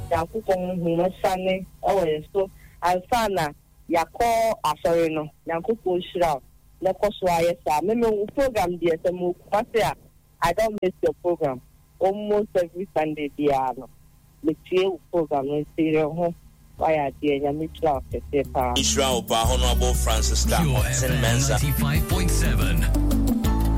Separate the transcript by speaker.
Speaker 1: Yankopon huma sane so ansana yakọ asọrọ no Yankopon shira na koso ayesa me program dey some kwase I don't miss your program almost every Sunday dia no me tie program no say ho why dey nya me try to say pa
Speaker 2: Israel Honorable Francis Mensa
Speaker 3: 95.7